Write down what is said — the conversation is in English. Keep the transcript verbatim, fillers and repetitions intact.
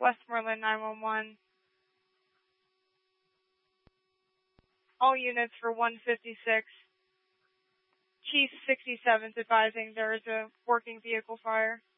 Westmoreland nine one one. All units for one fifty-six. Chief sixty-seventh advising there is a working vehicle fire.